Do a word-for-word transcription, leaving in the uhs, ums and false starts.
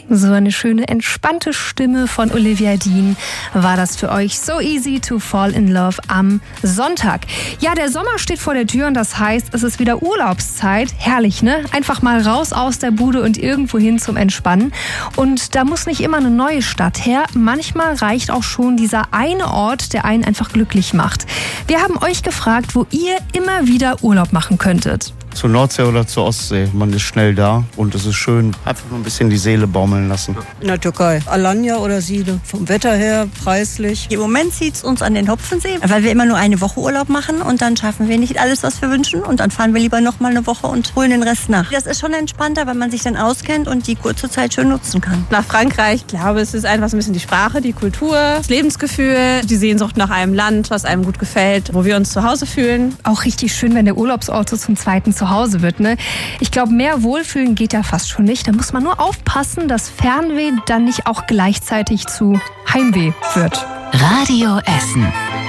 So eine schöne, entspannte Stimme von Olivia Dean war das für euch. So easy to fall in love am Sonntag. Ja, der Sommer steht vor der Tür und das heißt, es ist wieder Urlaubszeit. Herrlich, ne? Einfach mal raus aus der Bude und irgendwo hin zum Entspannen. Und da muss nicht immer eine neue Stadt her. Manchmal reicht auch schon dieser eine Ort, der einen einfach glücklich macht. Wir haben euch gefragt, wo ihr immer wieder Urlaub machen könntet. Zur Nordsee oder zur Ostsee. Man ist schnell da und es ist schön. Einfach nur ein bisschen die Seele baumeln lassen. In der Türkei. Alanya oder Side. Vom Wetter her, preislich. Im Moment zieht es uns an den Hopfensee, weil wir immer nur eine Woche Urlaub machen und dann schaffen wir nicht alles, was wir wünschen. Und dann fahren wir lieber noch mal eine Woche und holen den Rest nach. Das ist schon entspannter, weil man sich dann auskennt und die kurze Zeit schön nutzen kann. Nach Frankreich, ich glaube, es ist einfach so ein bisschen die Sprache, die Kultur, das Lebensgefühl, die Sehnsucht nach einem Land, was einem gut gefällt, wo wir uns zu Hause fühlen. Auch richtig schön, wenn der Urlaubsort so zum zweiten Zuhause wird, ne? Ich glaube, mehr Wohlfühlen geht ja fast schon nicht. Da muss man nur aufpassen, dass Fernweh dann nicht auch gleichzeitig zu Heimweh wird. Radio Essen.